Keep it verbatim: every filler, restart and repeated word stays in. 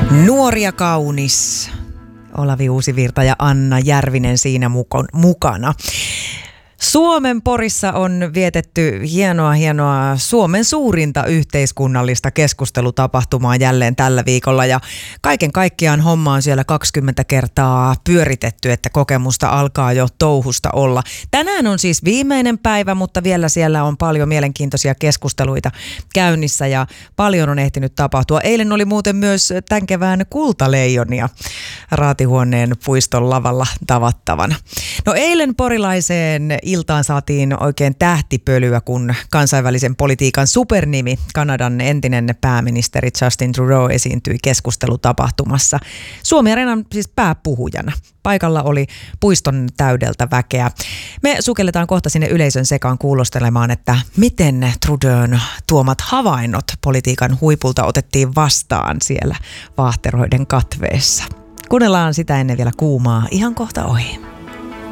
Nuori ja kaunis. Olavi Uusivirta ja Anna Järvinen siinä mukana. Suomen Porissa on vietetty hienoa, hienoa Suomen suurinta yhteiskunnallista keskustelutapahtumaa jälleen tällä viikolla. Ja kaiken kaikkiaan homma on siellä kaksikymmentä kertaa pyöritetty, että kokemusta alkaa jo touhusta olla. Tänään on siis viimeinen päivä, mutta vielä siellä on paljon mielenkiintoisia keskusteluita käynnissä ja paljon on ehtinyt tapahtua. Eilen oli muuten myös tämän kevään kultaleijonia Raatihuoneen puiston lavalla tavattavana. No eilen porilaiseen iltaan saatiin oikein tähtipölyä, kun kansainvälisen politiikan supernimi, Kanadan entinen pääministeri Justin Trudeau esiintyi keskustelutapahtumassa. Suomi-areenan siis pääpuhujana. Paikalla oli puiston täydeltä väkeä. Me sukelletaan kohta sinne yleisön sekaan kuulostelemaan, että miten Trudeaun tuomat havainnot politiikan huipulta otettiin vastaan siellä vaahteroiden katveessa. Kuunnellaan sitä ennen vielä kuumaa ihan kohta ohi.